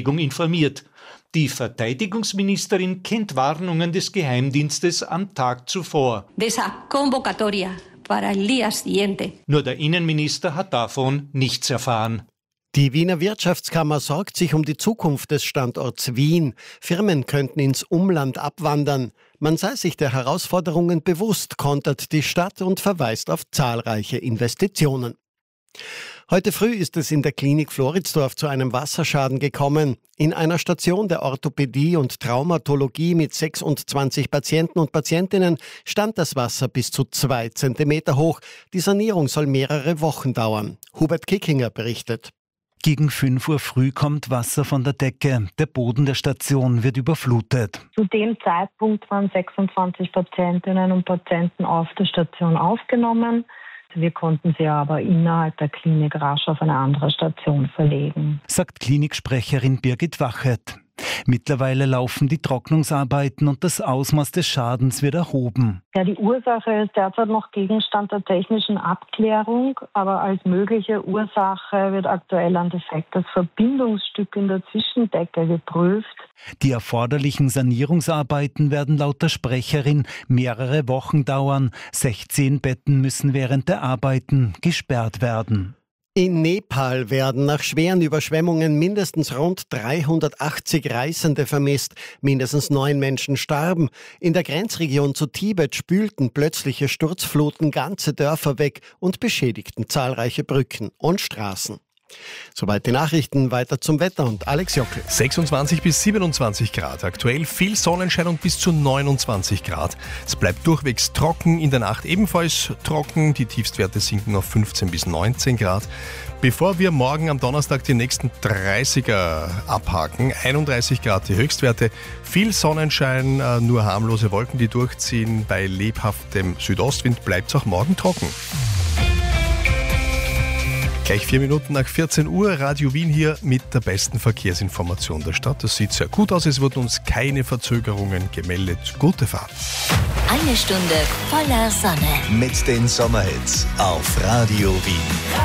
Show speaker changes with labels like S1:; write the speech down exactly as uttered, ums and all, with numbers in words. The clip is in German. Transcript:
S1: Verteidigung informiert. Die Verteidigungsministerin kennt Warnungen des Geheimdienstes am Tag zuvor. Nur der Innenminister hat davon nichts erfahren.
S2: Die Wiener Wirtschaftskammer sorgt sich um die Zukunft des Standorts Wien. Firmen könnten ins Umland abwandern. Man sei sich der Herausforderungen bewusst, kontert die Stadt und verweist auf zahlreiche Investitionen. Heute früh ist es in der Klinik Floridsdorf zu einem Wasserschaden gekommen. In einer Station der Orthopädie und Traumatologie mit sechsundzwanzig Patienten und Patientinnen stand das Wasser bis zu zwei Zentimeter hoch. Die Sanierung soll mehrere Wochen dauern. Hubert Kickinger berichtet.
S3: Gegen fünf Uhr früh kommt Wasser von der Decke. Der Boden der Station wird überflutet.
S4: Zu dem Zeitpunkt waren sechsundzwanzig Patientinnen und Patienten auf der Station aufgenommen. Wir konnten sie aber innerhalb der Klinik rasch auf eine andere Station verlegen,
S3: sagt Kliniksprecherin Birgit Wachet. Mittlerweile laufen die Trocknungsarbeiten und das Ausmaß des Schadens wird erhoben.
S4: Ja, die Ursache ist derzeit noch Gegenstand der technischen Abklärung, aber als mögliche Ursache wird aktuell ein defektes Verbindungsstück in der Zwischendecke geprüft.
S3: Die erforderlichen Sanierungsarbeiten werden laut der Sprecherin mehrere Wochen dauern. sechzehn Betten müssen während der Arbeiten gesperrt werden.
S2: In Nepal werden nach schweren Überschwemmungen mindestens rund dreihundertachtzig Reisende vermisst. Mindestens neun Menschen starben. In der Grenzregion zu Tibet spülten plötzliche Sturzfluten ganze Dörfer weg und beschädigten zahlreiche Brücken und Straßen. Soweit die Nachrichten, weiter zum Wetter und Alex Jockel.
S5: sechsundzwanzig bis siebenundzwanzig Grad, aktuell viel Sonnenschein und bis zu neunundzwanzig Grad. Es bleibt durchwegs trocken, in der Nacht ebenfalls trocken, die Tiefstwerte sinken auf fünfzehn bis neunzehn Grad. Bevor wir morgen am Donnerstag die nächsten dreißiger abhaken, einunddreißig Grad die Höchstwerte, viel Sonnenschein, nur harmlose Wolken, die durchziehen. Bei lebhaftem Südostwind bleibt es auch morgen trocken. Gleich vier Minuten nach vierzehn Uhr, Radio Wien hier mit der besten Verkehrsinformation der Stadt. Das sieht sehr gut aus, es wurden uns keine Verzögerungen gemeldet. Gute Fahrt.
S6: Eine Stunde voller Sonne.
S7: Mit den Sommerhits auf Radio Wien.